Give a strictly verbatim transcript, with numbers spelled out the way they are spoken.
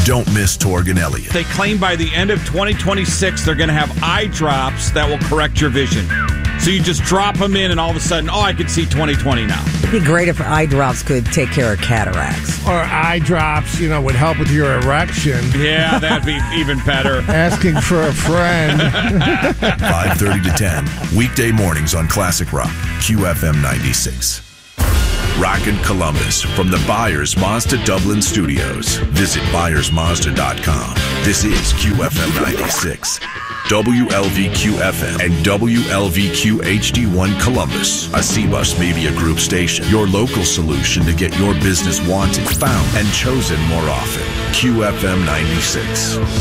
Don't miss Torg and Elliott. They claim by the end of twenty twenty-six, they're going to have eye drops that will correct your vision. So you just drop them in and all of a sudden, oh, I can see twenty twenty now. It'd be great if eye drops could take care of cataracts. Or eye drops, you know, would help with your erection. Yeah, that'd be even better. Asking for a friend. five thirty to ten, weekday mornings on Classic Rock, Q F M ninety-six. Rockin' Columbus from the Byers Mazda Dublin Studios. Visit Byers Mazda dot com. This is Q F M ninety-six. W L V Q F M and W L V Q H D one Columbus, a C-Bus Media Group station. Your local solution to get your business wanted, found, and chosen more often. Q F M ninety-six.